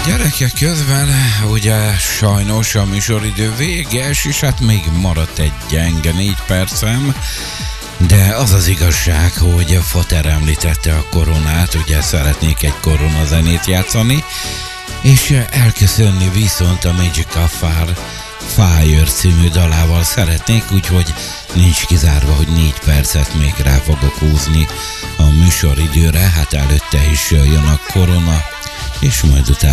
Gyerekek, közben ugye sajnos a műsoridő véges, és hát még maradt egy gyenge 4 percem, de az az igazság, hogy Fater említette a koronát, ugye szeretnék egy koronazenét játszani, és elköszönni viszont a Magic of Fire című dalával szeretnék, úgyhogy nincs kizárva, hogy 4 percet még rá fogok húzni a műsoridőre, hát előtte is jön a korona, és majd utána